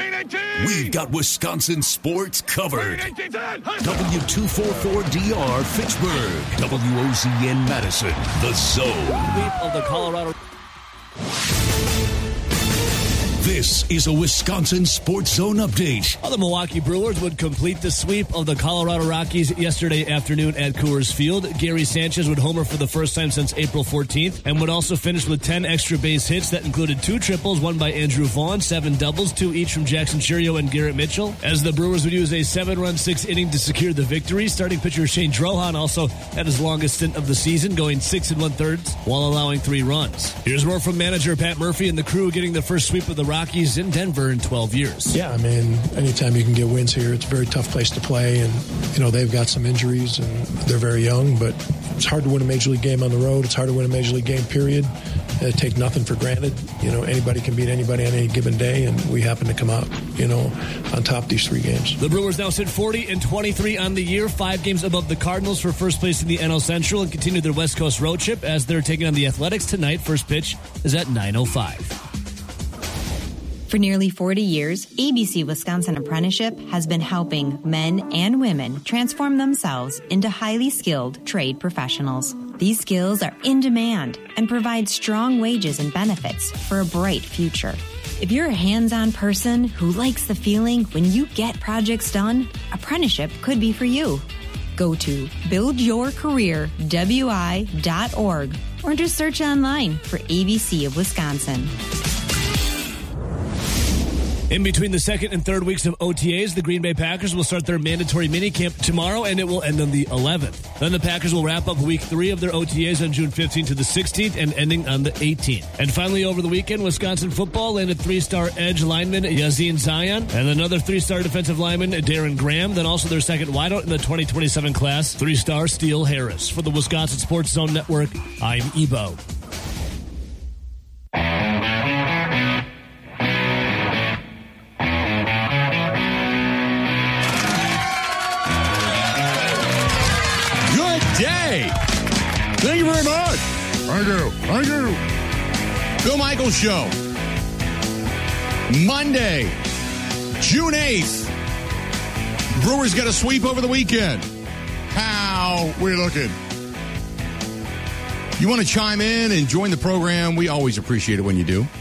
We've got Wisconsin sports covered. W244DR Fitchburg, WOZN Madison, The Zone. Sweep of the Colorado. This is a Wisconsin Sports Zone update. The Milwaukee Brewers would complete the sweep of the Colorado Rockies yesterday afternoon at Coors Field. Gary Sanchez would homer for the first time since April 14th and would also finish with 10 extra base hits. That included 2 triples, one by Andrew Vaughn, 7 doubles, 2 each from Jackson Chourio and Garrett Mitchell. As the Brewers would use a 7-run 6th inning to secure the victory. Starting pitcher Shane Drohan also had his longest stint of the season, going 6 1/3 while allowing 3 runs. Here's more from manager Pat Murphy and the crew getting the first sweep of the Rockies in Denver in 12 years. Yeah, I mean, anytime you can get wins here, it's a very tough place to play. And, they've got some injuries and they're very young, but it's hard to win a Major League game on the road. It's hard to win a Major League game, period. Take nothing for granted. Anybody can beat anybody on any given day, and we happen to come out, on top these 3 games. The Brewers now sit 40-23 on the year, 5 games above the Cardinals for first place in the NL Central, and continue their West Coast road trip as they're taking on the Athletics tonight. First pitch is at 9:05. For nearly 40 years, ABC Wisconsin Apprenticeship has been helping men and women transform themselves into highly skilled trade professionals. These skills are in demand and provide strong wages and benefits for a bright future. If you're a hands-on person who likes the feeling when you get projects done, apprenticeship could be for you. Go to buildyourcareerwi.org or just search online for ABC of Wisconsin. In between the second and third weeks of OTAs, the Green Bay Packers will start their mandatory minicamp tomorrow, and it will end on the 11th. Then the Packers will wrap up week 3 of their OTAs on June 15th to the 16th and ending on the 18th. And finally, over the weekend, Wisconsin football landed 3-star edge lineman Yazin Zion and another 3-star defensive lineman Darren Graham, then also their second wideout in the 2027 class, 3-star Steele Harris. For the Wisconsin Sports Zone Network, I'm Ebo. Thank you very much. Thank you. Bill Michaels Show. Monday, June 8th. Brewers got a sweep over the weekend. How we looking? You want to chime in and join the program? We always appreciate it when you do.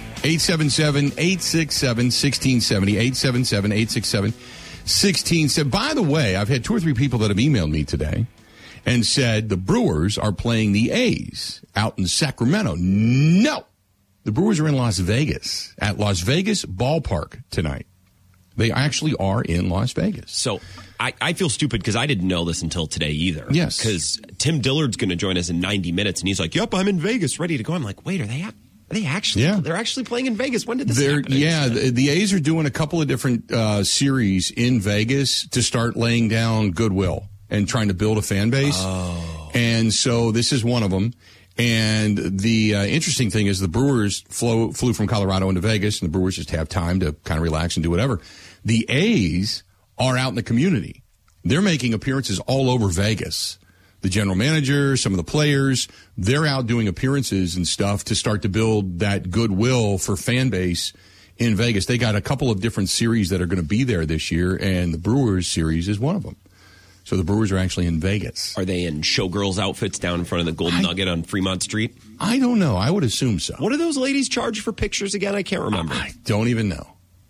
877-867-1670. 877-867-1670. By the way, I've had 2 or 3 people that have emailed me today and said the Brewers are playing the A's out in Sacramento. No. The Brewers are in Las Vegas, at Las Vegas Ballpark tonight. They actually are in Las Vegas. So I feel stupid because I didn't know this until today either. Yes. Because Tim Dillard's going to join us in 90 minutes, and he's like, yep, I'm in Vegas, ready to go. I'm like, wait, are they actually? Yeah. They're actually playing in Vegas. When did this happen? Yeah, the A's are doing a couple of different series in Vegas to start laying down goodwill and trying to build a fan base. Oh. And so this is one of them. And the interesting thing is the Brewers flew from Colorado into Vegas, and the Brewers just have time to kind of relax and do whatever. The A's are out in the community. They're making appearances all over Vegas. The general manager, some of the players, they're out doing appearances and stuff to start to build that goodwill for fan base in Vegas. They got a couple of different series that are going to be there this year, and the Brewers series is one of them. So the Brewers are actually in Vegas. Are they in showgirls outfits down in front of the Golden Nugget on Fremont Street? I don't know. I would assume so. What do those ladies charge for pictures again? I can't remember. I don't even know.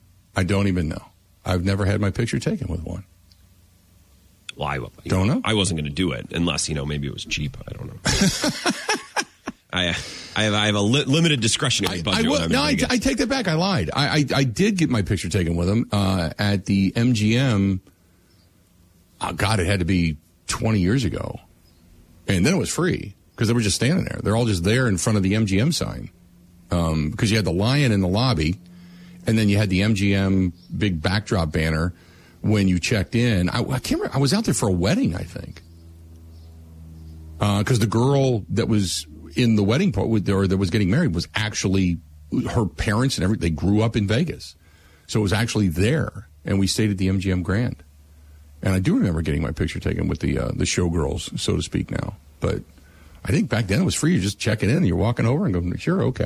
I've never had my picture taken with one. Well, I don't know. I wasn't going to do it unless, maybe it was cheap. I don't know. I have a limited discretionary budget. I take that back. I lied. I did get my picture taken with them at the MGM. Oh, God, it had to be 20 years ago. And then it was free because they were just standing there. They're all just there in front of the MGM sign because you had the lion in the lobby, and then you had the MGM big backdrop banner when you checked in. I can't remember. I was out there for a wedding, I think, because the girl that was in the wedding part or that was getting married was actually her parents and everything. They grew up in Vegas, so it was actually there, and we stayed at the MGM Grand. And I do remember getting my picture taken with the showgirls, so to speak, now. But I think back then it was free. You're just checking in, and you're walking over and going, sure, okay.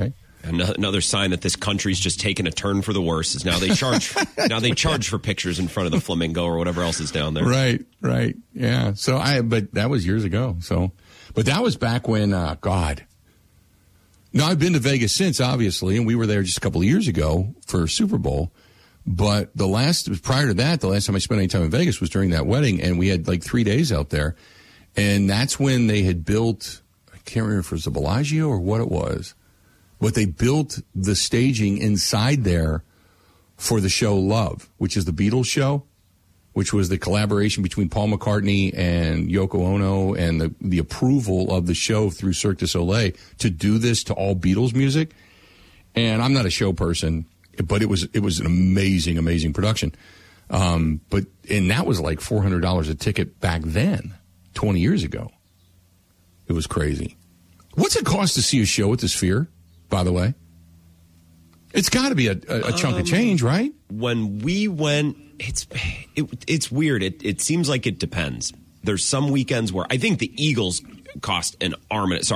Another sign that this country's just taken a turn for the worse is now they charge for pictures in front of the Flamingo or whatever else is down there. Right. Yeah. But that was years ago. But that was back when, God. Now, I've been to Vegas since, obviously, and we were there just a couple of years ago for Super Bowl. But prior to that, the last time I spent any time in Vegas was during that wedding, and we had like 3 days out there. And that's when they had built, I can't remember if it was the Bellagio or what it was, but they built the staging inside there for the show Love, which is the Beatles show, which was the collaboration between Paul McCartney and Yoko Ono, and the approval of the show through Cirque du Soleil to do this to all Beatles music. And I'm not a show person, but it was an amazing, amazing production. And that was like $400 a ticket back then, 20 years ago. It was crazy. What's it cost to see a show at the Sphere, by the way? It's got to be a chunk of change, right? When we went, it's weird. It seems like it depends. There's some weekends where I think the Eagles cost an arm and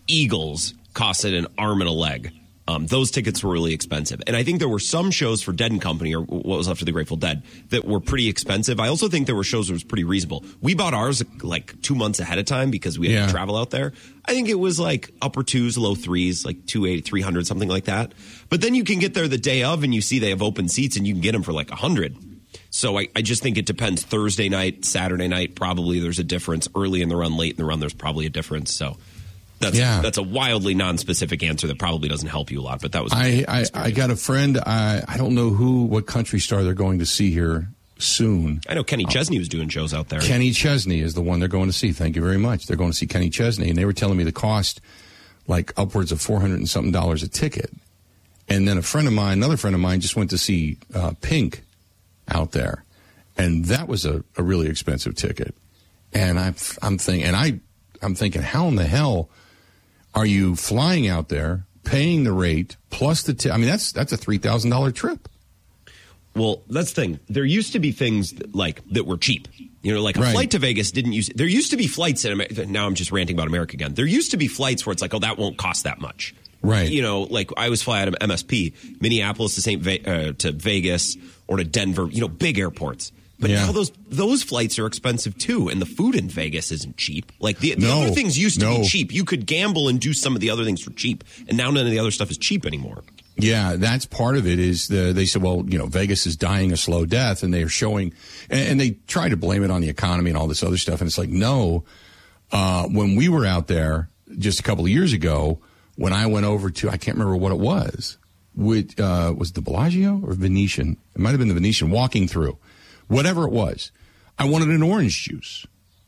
a leg. Those tickets were really expensive. And I think there were some shows for Dead & Company, or what was left of the Grateful Dead, that were pretty expensive. I also think there were shows that was pretty reasonable. We bought ours like 2 months ahead of time because we had to travel out there. I think it was like upper twos, low threes, like 280, 300, something like that. But then you can get there the day of and you see they have open seats and you can get them for like 100. So I just think it depends. Thursday night, Saturday night, probably there's a difference. Early in the run, late in the run, there's probably a difference. So that's a wildly non-specific answer that probably doesn't help you a lot, but that was I got a friend, I don't know what country star they're going to see here soon. I know Kenny Chesney was doing shows out there. Kenny Chesney is the one they're going to see. Thank you very much. They're going to see Kenny Chesney, and they were telling me the cost like upwards of $400 and something a ticket. And then another friend of mine just went to see Pink out there, and that was a really expensive ticket. And I'm thinking, how in the hell are you flying out there, paying the rate, plus the that's a $3,000 trip. Well, that's the thing. There used to be things that were cheap. A flight to Vegas didn't use. There used to be flights now I'm just ranting about America again. There used to be flights where it's like, oh, that won't cost that much. Right. Like I was flying out of MSP, Minneapolis to Vegas or to Denver, big airports. But now those flights are expensive too, and the food in Vegas isn't cheap. Like the other things used to be cheap. You could gamble and do some of the other things for cheap, and now none of the other stuff is cheap anymore. Yeah, that's part of it. They said, well, Vegas is dying a slow death, and they are showing, and they try to blame it on the economy and all this other stuff, and it's like, no. When we were out there just a couple of years ago, when I went over to, I can't remember what it was it the Bellagio or Venetian? It might have been the Venetian. Walking through. Whatever it was, I wanted an orange juice.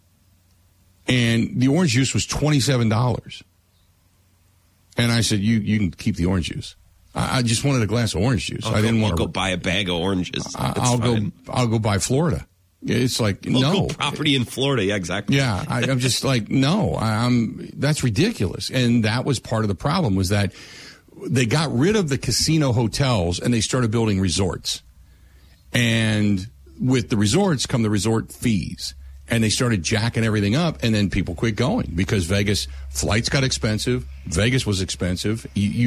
And the orange juice was $27. And I said, you can keep the orange juice. I just wanted a glass of orange juice. I didn't want to go buy a bag of oranges. I'll go buy Florida. It's like, no. Property in Florida. Yeah, exactly. Yeah. I'm just like, no, that's ridiculous. And that was part of the problem, was that they got rid of the casino hotels and they started building resorts. And with the resorts come the resort fees, and they started jacking everything up, and then people quit going because Vegas flights got expensive. Vegas was expensive.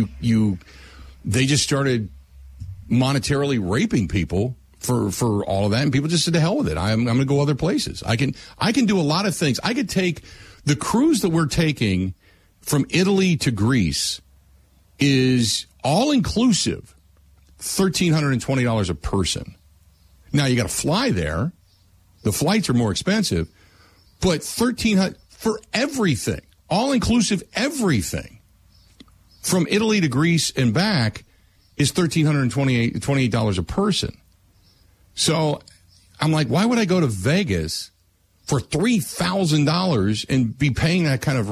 They just started monetarily raping people for all of that, and people just said, to hell with it. I'm going to go other places. I can do a lot of things. I could take the cruise that we're taking from Italy to Greece is all inclusive, $1,320 a person. Now, you got to fly there. The flights are more expensive, but $1,300 for everything, all-inclusive everything, from Italy to Greece and back is $1,328 a person. So I'm like, why would I go to Vegas for $3,000 and be paying that kind of,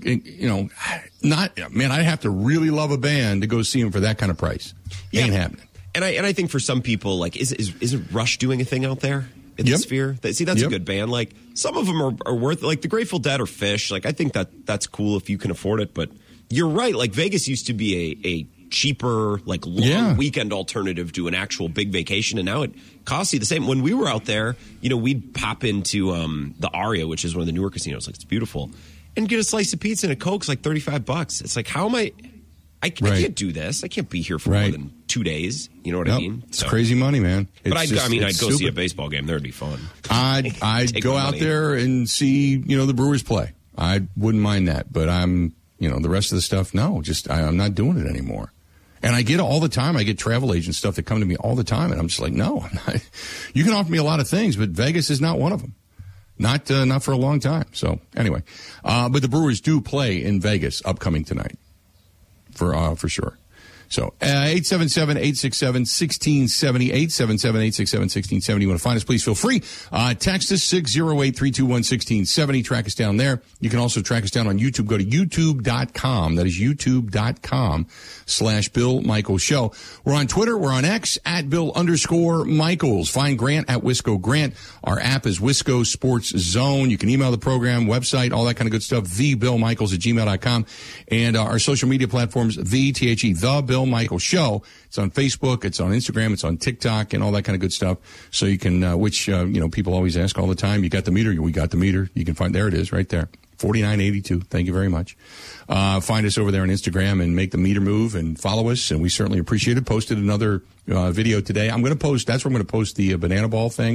I'd have to really love a band to go see them for that kind of price. Yeah. Ain't happening. And I think for some people, like, isn't Rush doing a thing out there in the Sphere? See, that's a good band. Like, some of them are worth it. Like, the Grateful Dead or Fish. Like, I think that's cool if you can afford it. But you're right. Like, Vegas used to be a cheaper, like, long weekend alternative to an actual big vacation. And now it costs you the same. When we were out there, we'd pop into the Aria, which is one of the newer casinos. Like, it's beautiful. And get a slice of pizza and a Coke. It's like $35. It's like, how am I I can't do this. I can't be here for more than 2 days. You know what I mean? It's crazy money, man. But I'd go see a baseball game. That would be fun. I'd go out there and see, the Brewers play. I wouldn't mind that. But the rest of the stuff, no. I'm not doing it anymore. And I get all the time. I get travel agent stuff that come to me all the time. And I'm just like, no, I'm not. You can offer me a lot of things, but Vegas is not one of them. Not for a long time. So anyway, but the Brewers do play in Vegas upcoming tonight. For sure. So 877-867-1670, 877-867-1670. You want to find us, please feel free. Text us 608-321-1670. Track us down there. You can also track us down on YouTube. Go to youtube.com. That is youtube.com/Bill Michaels Show. We're on Twitter. We're on X @Bill_Michaels. Find Grant at Wisco Grant. Our app is Wisco Sports Zone. You can email the program, website, all that kind of good stuff. TheBillMichaels@gmail.com. And our social media platforms, The Bill Michaels Show. It's on Facebook, it's on Instagram, it's on TikTok, and all that kind of good stuff. So you can, people always ask all the time, you got the meter? We got the meter. You can find, there it is, right there. 4982. Thank you very much. Find us over there on Instagram and make the meter move and follow us, and we certainly appreciate it. Posted another video today. That's where I'm going to post the banana ball thing.